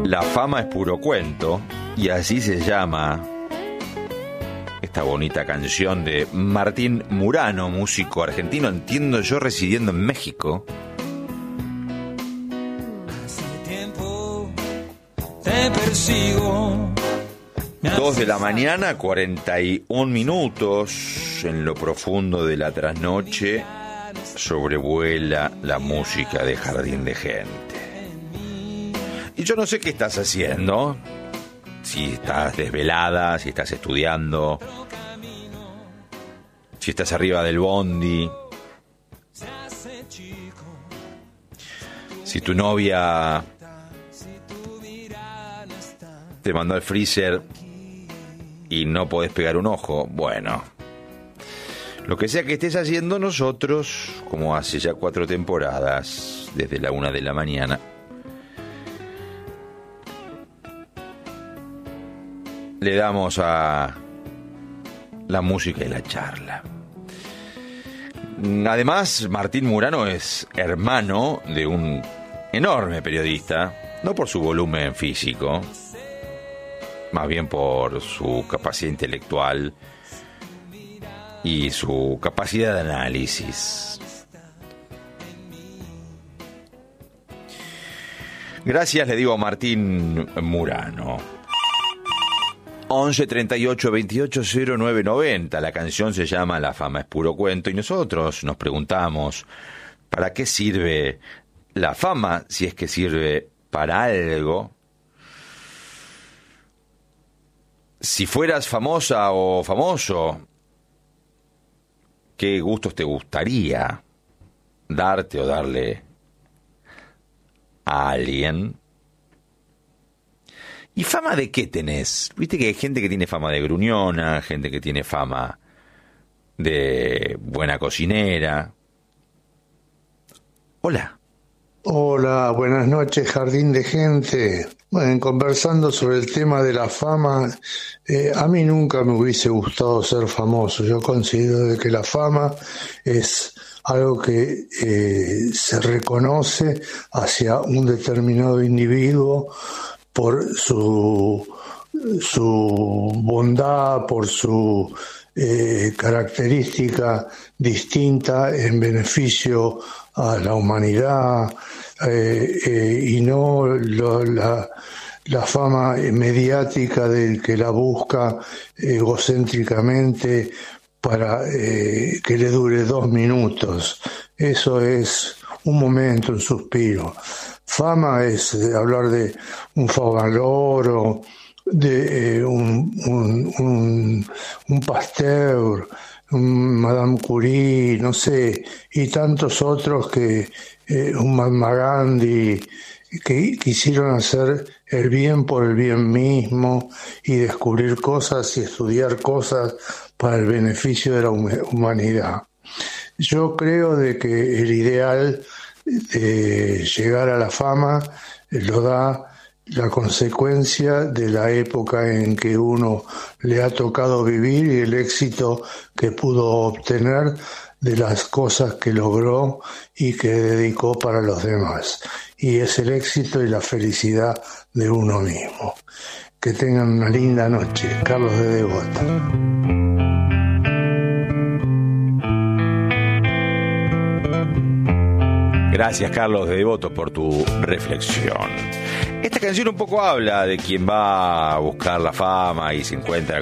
La fama es puro cuento, y así se llama esta bonita canción de Martín Murano, músico argentino, entiendo yo, residiendo en México. Hace tiempo te persigo. 2 de la mañana, 41 minutos, en lo profundo de la trasnoche, sobrevuela la música de Jardín de Gente. Y yo no sé qué estás haciendo, si estás desvelada, si estás estudiando, si estás arriba del bondi, si tu novia te mandó al freezer y no podés pegar un ojo. Bueno, lo que sea que estés haciendo, nosotros, como hace ya 4 temporadas, desde la 1 de la mañana, le damos a la música y la charla. Además, Martín Murano es hermano de un enorme periodista, no por su volumen físico, más bien por su capacidad intelectual y su capacidad de análisis. Gracias, le digo a Martín Murano. 11 38 28 09 90. La canción se llama La fama es puro cuento y nosotros nos preguntamos, ¿para qué sirve la fama? Si es que sirve para algo. Si fueras famosa o famoso, ¿qué gustos te gustaría darte o darle a alguien? ¿Y fama de qué tenés? Viste que hay gente que tiene fama de gruñona, gente que tiene fama de buena cocinera. Hola. Hola, buenas noches, Jardín de Gente. Bueno, conversando sobre el tema de la fama, a mí nunca me hubiese gustado ser famoso. Yo considero de que la fama es algo que se reconoce hacia un determinado individuo por su bondad, por su característica distinta en beneficio a la humanidad, y no la fama mediática del que la busca egocéntricamente para que le dure 2 minutos. Eso es un momento, un suspiro. Fama es hablar de un Favaloro, de un Pasteur, un Madame Curie, no sé, y tantos otros que un Mahatma Gandhi, que quisieron hacer el bien por el bien mismo y descubrir cosas y estudiar cosas para el beneficio de la humanidad. Yo creo de que el ideal de llegar a la fama lo da la consecuencia de la época en que uno le ha tocado vivir y el éxito que pudo obtener de las cosas que logró y que dedicó para los demás. Y es el éxito y la felicidad de uno mismo. Que tengan una linda noche. Carlos de Devoto. Gracias, Carlos de Devoto, por tu reflexión. Esta canción un poco habla de quien va a buscar la fama y se encuentra